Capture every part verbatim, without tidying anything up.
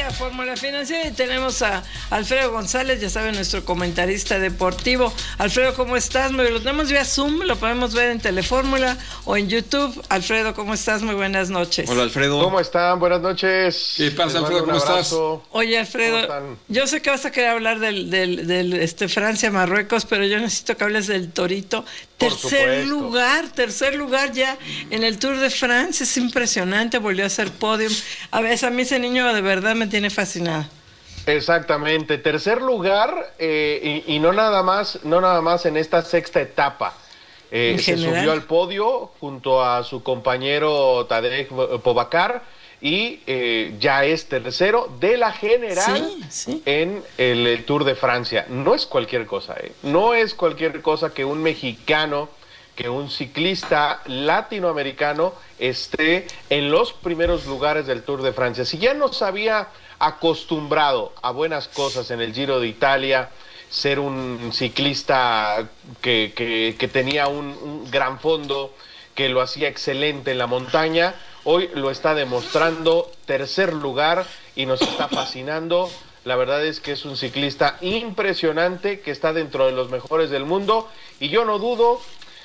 la fórmula financiera y tenemos a Alfredo González, ya saben, nuestro comentarista deportivo. Alfredo, ¿cómo estás? Lo tenemos vía Zoom, lo podemos ver en Telefórmula o en YouTube. Alfredo, ¿cómo estás? Muy buenas noches. Hola, Alfredo. ¿Cómo están? Buenas noches. ¿Qué pasa, Alfredo? ¿Cómo estás? Oye, Alfredo, yo sé que vas a querer hablar del, del, del este, Francia-Marruecos, pero yo necesito que hables del Torito. Tercer lugar, tercer lugar ya en el Tour de Francia, es impresionante, volvió a hacer podium. A veces a mí ese niño de verdad me tiene fascinada. Exactamente, tercer lugar eh, y, y no nada más, no nada más en esta sexta etapa. Eh, se general? subió al podio junto a su compañero Tadej Pogačar y eh, ya es tercero de la general sí, sí. en el, el Tour de Francia. No es cualquier cosa, ¿eh? No es cualquier cosa que un mexicano, que un ciclista latinoamericano esté en los primeros lugares del Tour de Francia. Si ya nos había acostumbrado a buenas cosas en el Giro de Italia, ser un ciclista que, que, que tenía un, un gran fondo, que lo hacía excelente en la montaña, hoy lo está demostrando, tercer lugar, y nos está fascinando. La verdad es que es un ciclista impresionante, que está dentro de los mejores del mundo, y yo no dudo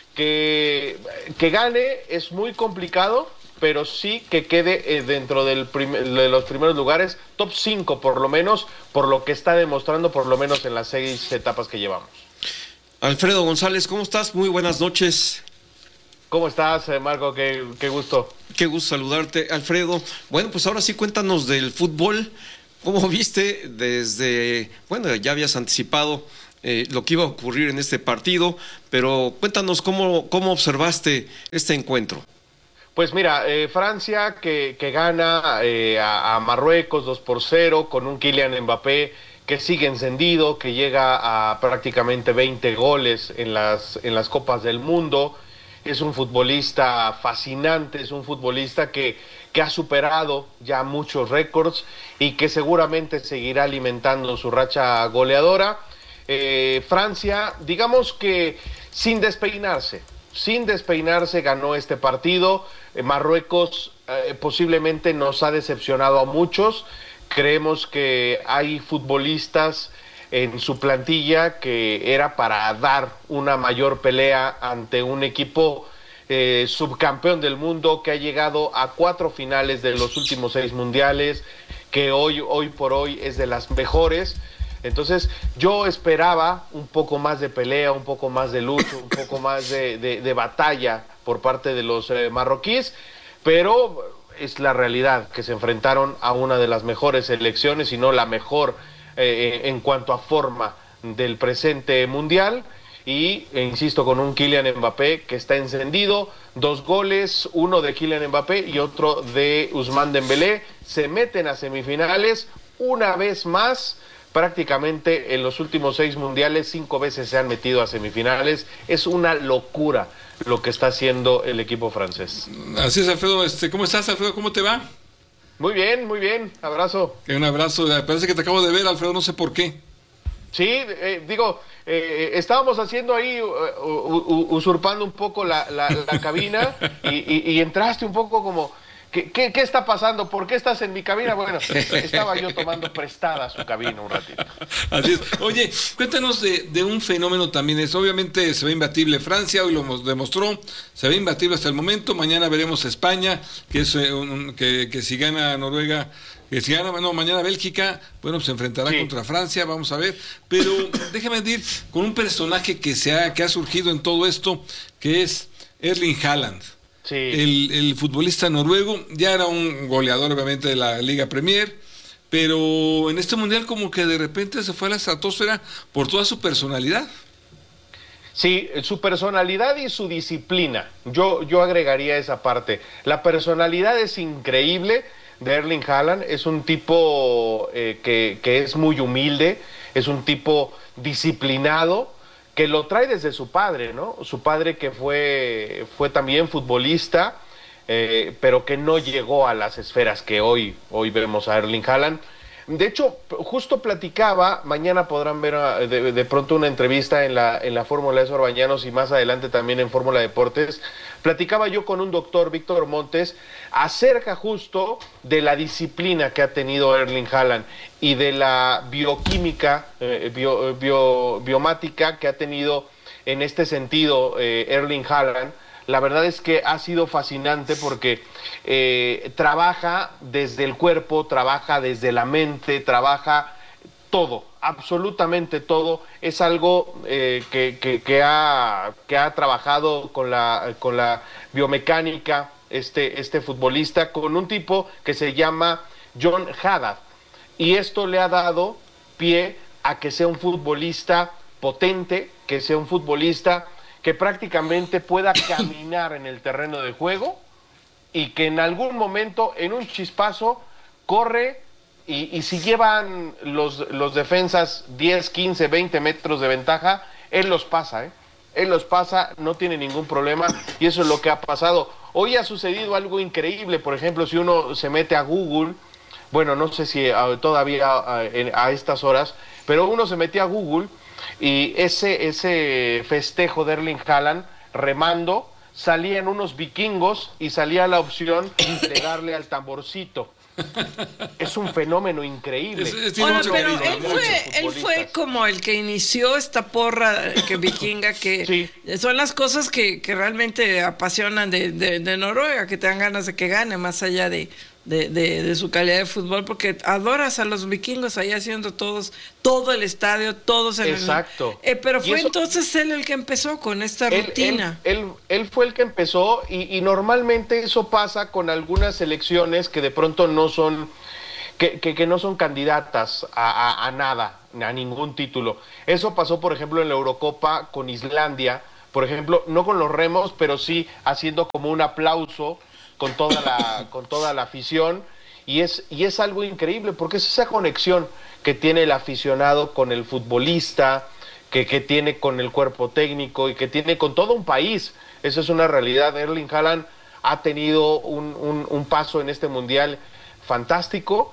que, que gane. Es muy complicado, pero sí que quede eh, dentro del primer, de los primeros lugares, top cinco por lo menos, por lo que está demostrando, por lo menos en las seis etapas que llevamos. Alfredo González, ¿cómo estás? Muy buenas noches. ¿Cómo estás, Marco? Qué, qué gusto. Qué gusto saludarte, Alfredo. Bueno, pues ahora sí cuéntanos del fútbol. ¿Cómo viste desde, bueno, ya habías anticipado eh, lo que iba a ocurrir en este partido, pero cuéntanos cómo, cómo observaste este encuentro? Pues mira, eh, Francia que, que gana eh, a, a Marruecos dos por cero con un Kylian Mbappé que sigue encendido, que llega a prácticamente veinte goles en las, en las Copas del Mundo. Es un futbolista fascinante, es un futbolista que, que ha superado ya muchos récords y que seguramente seguirá alimentando su racha goleadora. Eh, Francia, digamos que sin despeinarse, sin despeinarse ganó este partido. Eh, Marruecos eh, posiblemente nos ha decepcionado a muchos. Creemos que hay futbolistas en su plantilla que era para dar una mayor pelea ante un equipo eh, subcampeón del mundo que ha llegado a cuatro finales de los últimos seis mundiales, que hoy, hoy por hoy es de las mejores. Entonces yo esperaba un poco más de pelea, un poco más de lucha, un poco más de, de, de batalla por parte de los eh, marroquíes, pero es la realidad que se enfrentaron a una de las mejores selecciones, si no la mejor eh, en cuanto a forma del presente mundial. Y e insisto, con un Kylian Mbappé que está encendido, dos goles, uno de Kylian Mbappé y otro de Ousmane Dembélé, se meten a semifinales una vez más. Prácticamente en los últimos seis mundiales, cinco veces se han metido a semifinales. Es una locura lo que está haciendo el equipo francés. Así es, Alfredo. Este, ¿cómo estás, Alfredo? ¿Cómo te va? Muy bien, muy bien. Abrazo. Un abrazo. Parece que te acabo de ver, Alfredo, no sé por qué. Sí, eh, digo, eh, estábamos haciendo ahí, uh, uh, usurpando un poco la, la, la cabina y, y, y entraste un poco como... ¿Qué, qué, ¿Qué está pasando? ¿Por qué estás en mi cabina? Bueno, estaba yo tomando prestada su cabina un ratito. Así es. Oye, cuéntanos de, de un fenómeno también. Es obviamente se ve imbatible Francia, hoy lo demostró, se ve imbatible hasta el momento. Mañana veremos España, que es un, que, que si gana Noruega, que si gana, no, mañana Bélgica, bueno, pues se enfrentará sí. contra Francia, vamos a ver. Pero déjame decir, con un personaje que se ha, que ha surgido en todo esto, que es Erling Haaland. Sí. El, el futbolista noruego ya era un goleador obviamente de la Liga Premier, pero en este mundial como que de repente se fue a la estratosfera por toda su personalidad. Sí, su personalidad y su disciplina. Yo, yo agregaría esa parte. La personalidad es increíble de Erling Haaland. Es un tipo eh, que, que es muy humilde, es un tipo disciplinado, que lo trae desde su padre, ¿no? Su padre que fue, fue también futbolista, eh, pero que no llegó a las esferas que hoy, hoy vemos a Erling Haaland. De hecho, justo platicaba, mañana podrán ver de, de pronto una entrevista en la, en la Fórmula de Sorbañanos y más adelante también en Fórmula Deportes, Platicaba yo con un doctor, Víctor Montes, acerca justo de la disciplina que ha tenido Erling Haaland y de la bioquímica, eh, bio, bio, biomática que ha tenido en este sentido eh, Erling Haaland. La verdad es que ha sido fascinante porque eh, trabaja desde el cuerpo, trabaja desde la mente, trabaja todo, absolutamente todo. Es algo eh, que, que, que, ha, que ha trabajado con la, con la biomecánica este, este futbolista, con un tipo que se llama John Haddad. Y esto le ha dado pie a que sea un futbolista potente, que sea un futbolista que prácticamente pueda caminar en el terreno de juego y que en algún momento, en un chispazo, corre y, y si llevan los, los defensas diez, quince, veinte metros de ventaja, él los pasa, ¿eh? Él los pasa, no tiene ningún problema y eso es lo que ha pasado. Hoy ha sucedido algo increíble, por ejemplo, si uno se mete a Google, bueno, no sé si uh, todavía uh, en, a estas horas, pero uno se metía a Google y ese, ese festejo de Erling Haaland remando, salían unos vikingos y salía la opción de darle al tamborcito. Es un fenómeno increíble. Es, es bueno, pero él fue, él fue como el que inició esta porra que vikinga, que sí. Son las cosas que, que realmente apasionan de, de, de Noruega, que te dan ganas de que gane, más allá de, de, de, de su calidad de fútbol, porque adoras a los vikingos ahí haciendo todos, todo el estadio, todos en Exacto. el... Eh, pero fue eso, entonces él el que empezó con esta él, rutina. Él, él, él fue el que empezó y, y normalmente eso pasa con algunas selecciones que de pronto no son... Que, que, que no son candidatas a, a, a nada, a ningún título. Eso pasó, por ejemplo, en la Eurocopa con Islandia, por ejemplo, no con los remos, pero sí haciendo como un aplauso con toda la, con toda la afición, y es, y es algo increíble, porque es esa conexión que tiene el aficionado con el futbolista, que, que tiene con el cuerpo técnico y que tiene con todo un país. Eso es una realidad. Erling Haaland ha tenido un, un, un paso en este mundial fantástico,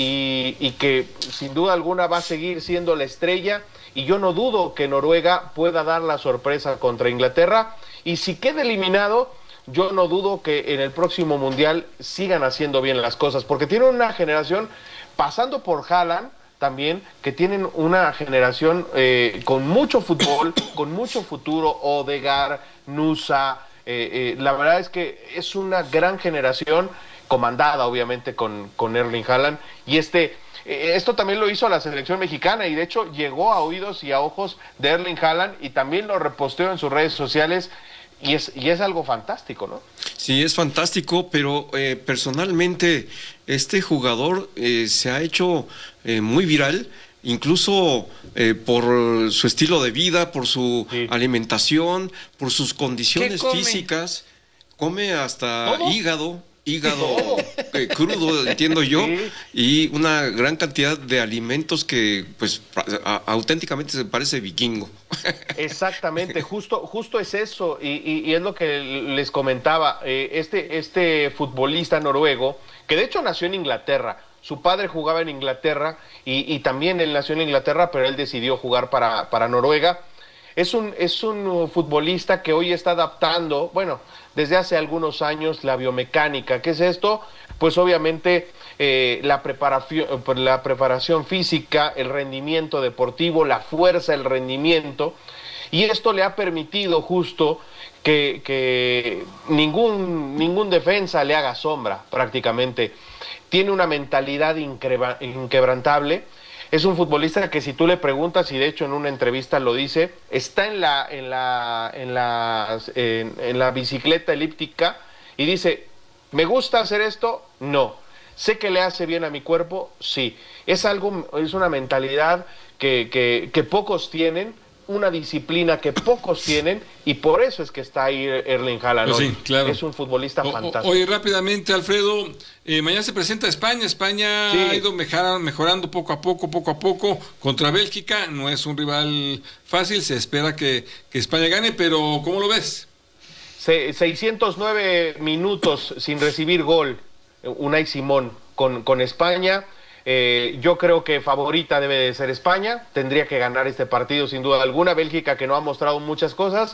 Y, y que sin duda alguna va a seguir siendo la estrella, y yo no dudo que Noruega pueda dar la sorpresa contra Inglaterra, y si queda eliminado, yo no dudo que en el próximo Mundial sigan haciendo bien las cosas, porque tienen una generación, pasando por Haaland también, que tienen una generación eh, con mucho fútbol, con mucho futuro. Odegaard, Nusa, eh, eh, la verdad es que es una gran generación, comandada obviamente con, con Erling Haaland, y este eh, esto también lo hizo la selección mexicana, y de hecho llegó a oídos y a ojos de Erling Haaland, y también lo reposteó en sus redes sociales, y es, y es algo fantástico, ¿no? Sí, es fantástico, pero eh, personalmente este jugador eh, se ha hecho eh, muy viral, incluso eh, por su estilo de vida, por su sí. alimentación, por sus condiciones come? físicas. Come hasta ¿Cómo? hígado, hígado eh, crudo, entiendo yo, sí. y una gran cantidad de alimentos que, pues, a, auténticamente se parece vikingo. Exactamente, justo, justo es eso, y, y, y es lo que les comentaba. Eh, este, este futbolista noruego, que de hecho nació en Inglaterra, su padre jugaba en Inglaterra, y, y también él nació en Inglaterra, pero él decidió jugar para, para Noruega. Es un, es un futbolista que hoy está adaptando, bueno, desde hace algunos años, la biomecánica. ¿Qué es esto? Pues obviamente eh, la preparación, la preparación física, el rendimiento deportivo, la fuerza, el rendimiento, y esto le ha permitido justo que, que ningún, ningún defensa le haga sombra prácticamente. Tiene una mentalidad inquebra, inquebrantable. Es un futbolista que si tú le preguntas, y de hecho en una entrevista lo dice, está en la, en la, en la, en, en la bicicleta elíptica y dice, ¿me gusta hacer esto? No. ¿Sé que le hace bien a mi cuerpo? Sí. Es algo, es una mentalidad que, que, que pocos tienen, una disciplina que pocos tienen, y por eso es que está ahí Erling Haaland. Pues sí, claro. Es un futbolista o, fantástico. Oye, rápidamente, Alfredo, eh, mañana se presenta España. España sí. ha ido mejorando, mejorando poco a poco, poco a poco, contra Bélgica. No es un rival fácil, se espera que, que España gane, pero ¿cómo lo ves? Se, seiscientos nueve minutos sin recibir gol, Unai Simón, con, con España. Eh, yo creo que favorita debe de ser España, tendría que ganar este partido sin duda alguna. Bélgica, que no ha mostrado muchas cosas,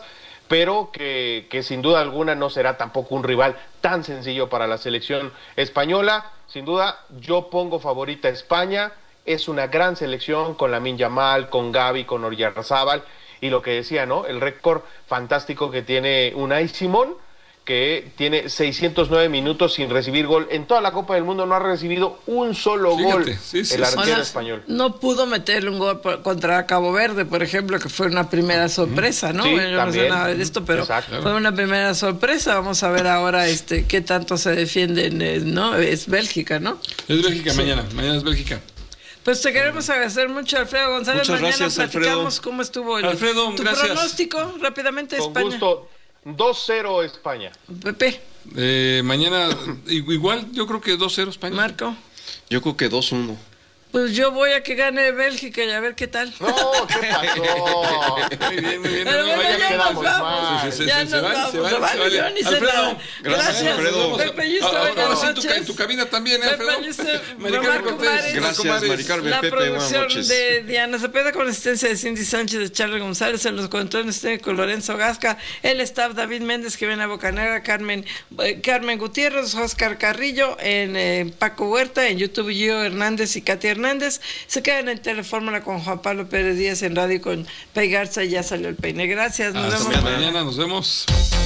pero que, que sin duda alguna no será tampoco un rival tan sencillo para la selección española. Sin duda, yo pongo favorita a España. Es una gran selección con Lamine Yamal, con Gavi, con Oyarzábal, y lo que decía, ¿no? El récord fantástico que tiene Unai Simón, que tiene seiscientos nueve minutos sin recibir gol. En toda la Copa del Mundo no ha recibido un solo Fíjate, gol sí, sí, el sí. arquero Ahora, español. no pudo meterle un gol por- contra Cabo Verde, por ejemplo, que fue una primera sorpresa, ¿no? Sí, Bueno, yo no sé también. nada de esto, pero Exacto. fue una primera sorpresa. Vamos a ver ahora este qué tanto se defienden, eh, ¿no? Es Bélgica, ¿no? Es Bélgica mañana, mañana es Bélgica. Pues te queremos agradecer mucho, Alfredo González. Muchas Mañana gracias, platicamos Alfredo. cómo estuvo el, Alfredo, tu gracias. pronóstico rápidamente Con España. gusto, dos cero España. Pepe, Eh, mañana, igual, yo creo que dos cero España. Marco. Yo creo que dos uno. Pues yo voy a que gane Bélgica y a ver qué tal. No, ¿qué pasó? Muy bien, muy bien. Pero No, bueno, vaya, ya quedamos nos vamos. mal. Sí, sí, sí, Ya se nos vale, vamos, se vale, se vale, se vale. yo ni sé Alfredo, nada. gracias, Alfredo. Pepe Yuste, Ahora, buenas ahora sí, en tu, noches. en tu cabina también, ¿eh, Pepe Alfredo? Yuste, Mari Marco Carmen Cortés. Mares. Gracias, Mares. Mari Carmen. La Pepe, buenas producción noches. de Diana Cepeda con asistencia de Cindy Sánchez, de Charlie González, en los controles técnicos Lorenzo Gasca, el staff David Méndez, que viene a Bocanegra, Carmen, eh, Carmen Gutiérrez, Oscar Carrillo, en eh, Paco Huerta, en YouTube Gio Hernández y Katy Hernández. Se quedan en Telefórmula con Juan Pablo Pérez Díaz, en radio con Pei Garza, y ya salió el peine. Gracias, nos Hasta vemos. mañana, nos vemos.